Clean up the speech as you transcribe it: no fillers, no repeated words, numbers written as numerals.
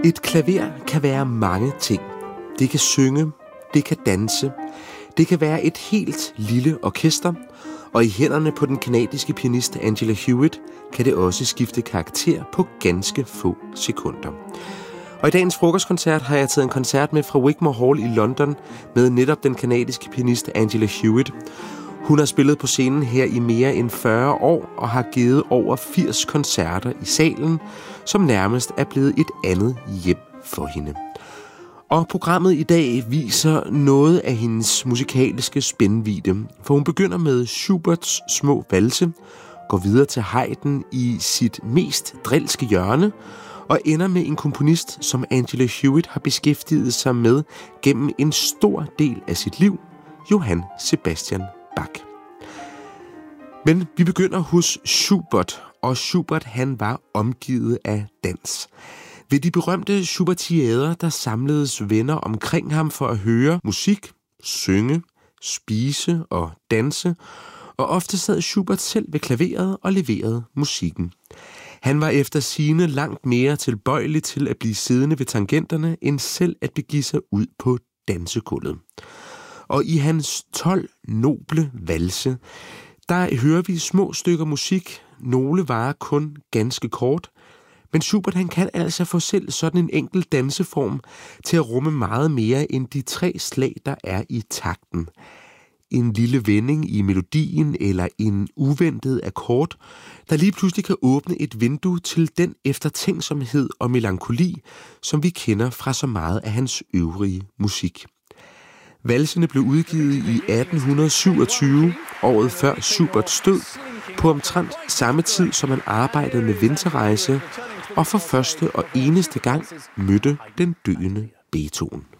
Et klaver kan være mange ting. Det kan synge, det kan danse, det kan være et helt lille orkester, og i hænderne på den canadiske pianist Angela Hewitt kan det også skifte karakter på ganske få sekunder. Og i dagens frokostkoncert har jeg taget en koncert med fra Wigmore Hall i London med netop den canadiske pianist Angela Hewitt. Hun har spillet på scenen her i mere end 40 år og har givet over 80 koncerter i salen, som nærmest er blevet et andet hjem for hende. Og programmet i dag viser noget af hendes musikalske spændvidde, for hun begynder med Schuberts små valse, går videre til Haydn i sit mest drilske hjørne, og ender med en komponist, som Angela Hewitt har beskæftiget sig med gennem en stor del af sit liv, Johann Sebastian Bach. Men vi begynder hos Schubert, og Schubert han var omgivet af dans. Ved de berømte Schubertiader, der samledes venner omkring ham for at høre musik, synge, spise og danse, og ofte sad Schubert selv ved klaveret og leverede musikken. Han var efter sigende langt mere tilbøjelig til at blive siddende ved tangenterne, end selv at begive sig ud på dansegulvet. Og i hans 12 noble valse, der hører vi små stykker musik. Nogle varer kun ganske kort, men Schubert han kan altså få selv sådan en enkelt danseform til at rumme meget mere end de 3 slag, der er i takten. En lille vending i melodien eller en uventet akkord, der lige pludselig kan åbne et vindue til den eftertænksomhed og melankoli, som vi kender fra så meget af hans øvrige musik. Valsene blev udgivet i 1827, året før Schuberts død, på omtrent samme tid, som han arbejdede med Winterreise, og for første og eneste gang mødte den døende Beethoven.